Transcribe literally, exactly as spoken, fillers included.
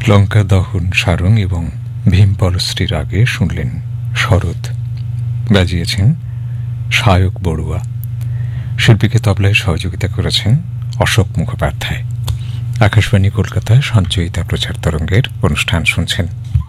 লঙ্কা দহন সারং এবং ভীম পলশ্রীর আগে শুনলেন শরৎ, বাজিয়েছেন সায়ক বড়ুয়া। শিল্পীকে তবলায় সহযোগিতা করেছেন অশোক মুখোপাধ্যায়। আকাশবাণী কলকাতা সঞ্চয়িতা প্রচার তরঙ্গের অনুষ্ঠান শুনছেন।